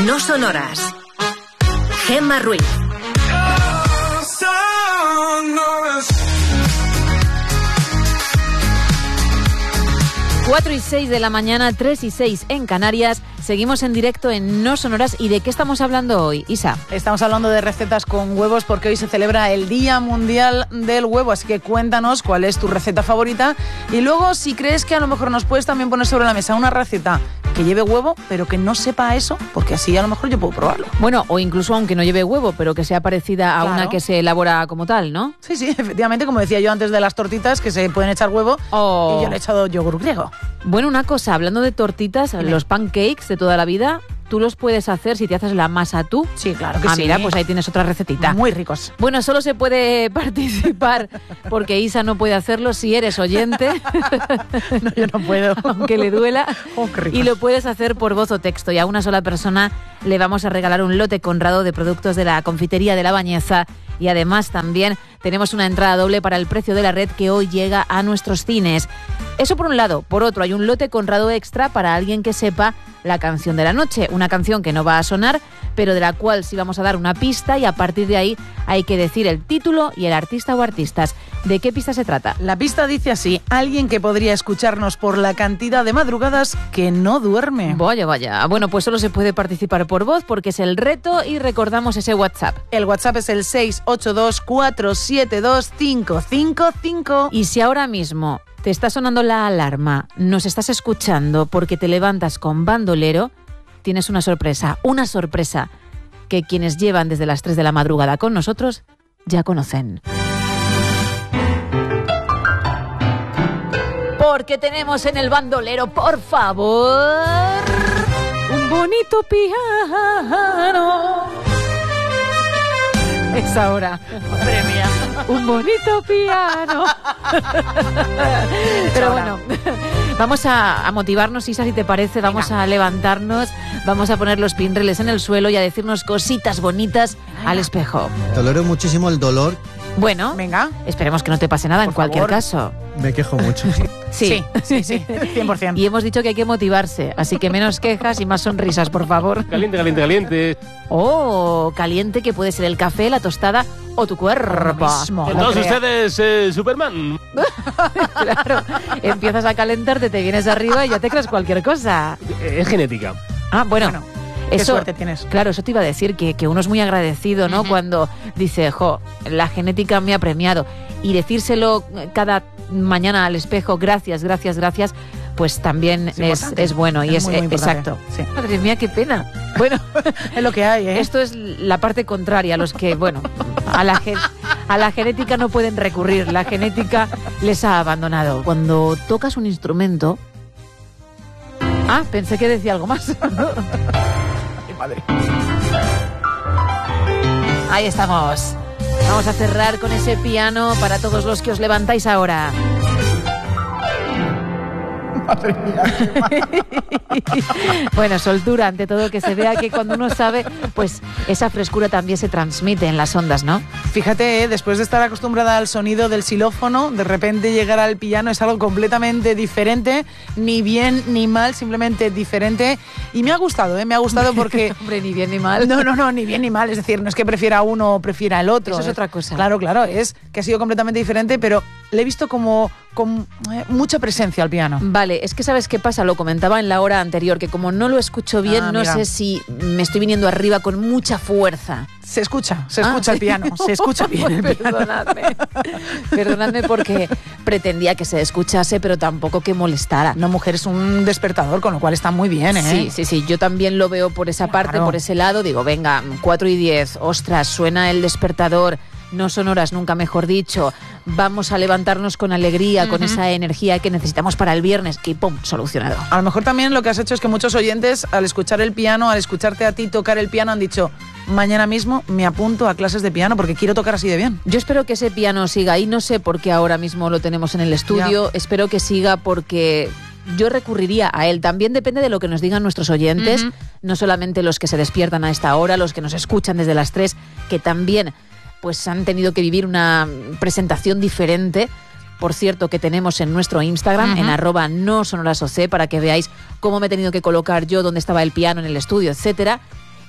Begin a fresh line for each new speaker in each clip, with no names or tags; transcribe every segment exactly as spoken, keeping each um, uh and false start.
No sonoras. Gemma Ruiz.
cuatro y seis de la mañana, tres y seis en Canarias. Seguimos en directo en No Sonoras. ¿Y de qué estamos hablando hoy, Isa?
Estamos hablando de recetas con huevos porque hoy se celebra el Día Mundial del Huevo. Así que cuéntanos cuál es tu receta favorita. Y luego, si crees que a lo mejor nos puedes también poner sobre la mesa una receta que lleve huevo, pero que no sepa a eso, porque así a lo mejor yo puedo probarlo.
Bueno, o incluso aunque no lleve huevo, pero que sea parecida a
Claro.
una que se elabora como tal, ¿no?
Sí, sí, efectivamente, como decía yo antes de las tortitas, que se pueden echar huevo,
Oh.
y yo le he echado yogur griego.
Bueno, una cosa, hablando de tortitas,
Dime.
los pancakes de toda la vida, tú los puedes hacer si te haces la masa tú.
Sí, claro que
ah,
sí.
mira, pues ahí tienes otra recetita.
Muy ricos.
Bueno, solo se puede participar porque Isa no puede hacerlo si eres oyente,
No, yo no puedo.
aunque le duela.
Oh, qué ricos.
Y lo puedes hacer por voz o texto. Y a una sola persona le vamos a regalar un lote conrado de productos de la confitería de La Bañeza. Y además también tenemos una entrada doble para el precio de la red que hoy llega a nuestros cines. Eso por un lado. Por otro, hay un lote conrado extra para alguien que sepa la canción de la noche. Una canción que no va a sonar, pero de la cual sí vamos a dar una pista y a partir de ahí hay que decir el título y el artista o artistas. ¿De qué pista se trata?
La pista dice así: alguien que podría escucharnos por la cantidad de madrugadas que no duerme.
Vaya, vaya. Bueno, pues solo se puede participar por voz porque es el reto y recordamos ese WhatsApp.
El WhatsApp es el seis ocho dos cuatro siete dos cinco cinco cinco.
Y si ahora mismo te está sonando la alarma, nos estás escuchando porque te levantas con bandolero, tienes una sorpresa, una sorpresa que quienes llevan desde las tres de la madrugada con nosotros ya conocen. Porque tenemos en el bandolero, por favor, un bonito piano. Es ahora.
Madre mía.
Un bonito piano. Pero bueno, vamos a, a motivarnos, Isa, si te parece. Vamos
Venga.
a levantarnos, vamos a poner los pinreles en el suelo y a decirnos cositas bonitas al espejo.
Tolero muchísimo el dolor.
Bueno,
Venga.
esperemos que no te pase nada en
Por
cualquier
favor.
caso.
Me quejo mucho.
Sí,
Sí, sí, sí, cien por ciento.
Y hemos dicho que hay que motivarse, así que menos quejas y más sonrisas, por favor.
Caliente, caliente, caliente.
Oh, caliente, que puede ser el café, la tostada o tu cuerpo.
Lo mismo.
Con
No
todos
crea.
ustedes, eh, Superman.
Claro, empiezas a calentarte, te vienes arriba y ya te crees cualquier cosa.
Eh, Es genética.
Ah, bueno,
Bueno, qué
eso,
suerte tienes.
Claro, eso te iba a decir, que, que uno es muy agradecido, ¿no?
Ujú.
Cuando dice, jo, la genética me ha premiado. Y decírselo cada mañana al espejo, gracias, gracias, gracias, pues también
Es
es,
importante.
es bueno. Y es,
muy, muy
eh,
importante.
exacto.
Sí.
Madre mía, qué pena. Bueno,
Es lo que hay, ¿eh?
esto es la parte contraria, los que, bueno, a la, gen- a la genética no pueden recurrir, la genética les ha abandonado. Cuando tocas un instrumento... Ah, pensé que decía algo más.
Ay, madre.
Ahí estamos. Vamos a cerrar con ese piano para todos los que os levantáis ahora.
Madre mía.
Bueno, soltura, ante todo, que se vea que cuando uno sabe, pues esa frescura también se transmite en las ondas, ¿no?
Fíjate, ¿eh? Después de estar acostumbrada al sonido del xilófono, de repente llegar al piano es algo completamente diferente, ni bien ni mal, simplemente diferente. Y me ha gustado, ¿eh? Me ha gustado porque...
Hombre, ni bien ni mal.
No, no, no, ni bien ni mal. Es decir, no es que prefiera uno o prefiera el otro.
Eso es otra cosa.
Claro, claro, es que ha sido completamente diferente, pero le he visto como con eh, mucha presencia al piano.
Vale, es que ¿sabes qué pasa? Lo comentaba en la hora anterior, que como no lo escucho bien,
Ah,
no
mira.
sé si me estoy viniendo arriba con mucha fuerza.
Se escucha, se
Ah,
escucha el
¿sí?
piano, se escucha bien el piano.
Perdonadme. Perdonadme porque pretendía que se escuchase, pero tampoco que molestara.
No, mujer, es un despertador, con lo cual está muy bien, ¿eh?
Sí, sí, sí, yo también lo veo por esa parte,
Claro.
por ese lado. Digo, venga, cuatro y diez, ostras, suena el despertador, no son horas, nunca mejor dicho. Vamos a levantarnos con alegría, con esa energía que necesitamos para el viernes, y ¡pum!, solucionado.
A lo mejor también lo que has hecho es que muchos oyentes, al escuchar el piano, al escucharte a ti tocar el piano, han dicho, mañana mismo me apunto a clases de piano porque quiero tocar así de bien.
Yo espero que ese piano siga ahí, no sé por qué ahora mismo lo tenemos en el estudio, espero que siga porque yo recurriría a él. También depende de lo que nos digan nuestros oyentes,
Ujú.
no solamente los que se despiertan a esta hora, los que nos escuchan desde las tres, que también pues han tenido que vivir una presentación diferente. Por cierto, que tenemos en nuestro Instagram,
Ujú.
en arroba no sonorasoc, para que veáis cómo me he tenido que colocar yo, dónde estaba el piano en el estudio, etcétera.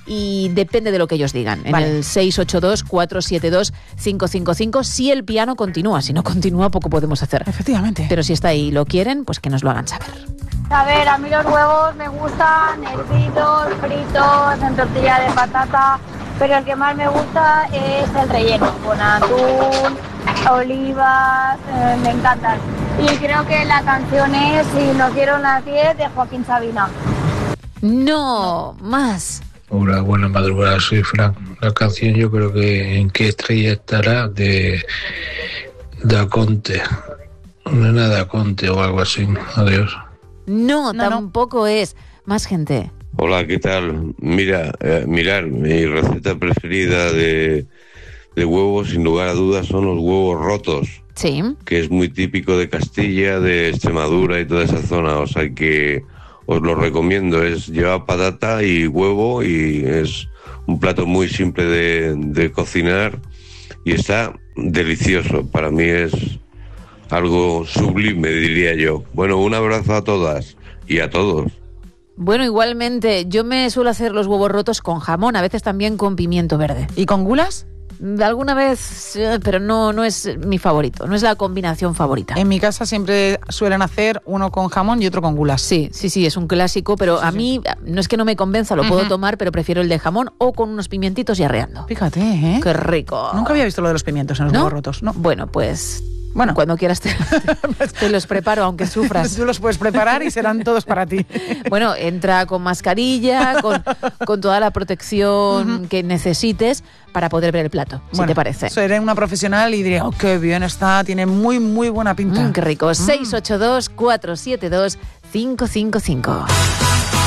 y depende de lo que ellos digan. En
Vale.
el seis ocho dos, cuatro siete dos, cinco cinco cinco, si el piano continúa. Si no continúa, poco podemos hacer.
Efectivamente.
Pero si está ahí y lo quieren, pues que nos lo hagan saber.
A ver, a mí los huevos me gustan hervidos, fritos, en tortilla de patata, pero el que más me gusta es el relleno, con atún, olivas, eh, me encantan. Y creo que la canción es Si nos dieron las diez de Joaquín Sabina.
No, más.
Hola, buenas madrugadas, soy Frank. La canción yo creo que En qué estrella estará de Daconte. Nena Daconte o algo así. Adiós.
No,
No, no.
tampoco es. Más gente.
Hola, ¿qué tal? Mira, eh, mirar, mi receta preferida de, de huevos, sin lugar a dudas, son los huevos rotos,
Sí.
que es muy típico de Castilla, de Extremadura y toda esa zona, o sea que os lo recomiendo. Es lleva patata y huevo y es un plato muy simple de, de cocinar y está delicioso. Para mí es algo sublime, diría yo. Bueno, un abrazo a todas y a todos.
Bueno, igualmente, yo me suelo hacer los huevos rotos con jamón, a veces también con pimiento verde.
¿Y con gulas?
Alguna vez, eh, pero no, no es mi favorito, no es la combinación favorita.
En mi casa siempre suelen hacer uno con jamón y otro con gulas.
Sí, sí, sí, es un clásico, pero
Sí,
a
sí.
mí no es que no me convenza, lo puedo
Ujú.
tomar, pero prefiero el de jamón o con unos pimientitos y arreando.
Fíjate, ¿eh?
¡Qué rico!
Nunca había visto lo de los pimientos en los
¿No?
huevos rotos. No.
Bueno, pues
Bueno.
cuando quieras te, te los preparo, aunque sufras.
Tú los puedes preparar y serán todos para ti.
Bueno, entra con mascarilla, con, con toda la protección que necesites para poder ver el plato, si
Bueno,
te parece.
Seré una profesional y diré, oh, qué bien está, tiene muy, muy buena pinta.
Mm, qué rico. seis ocho dos, cuatro siete dos, cinco cinco cinco.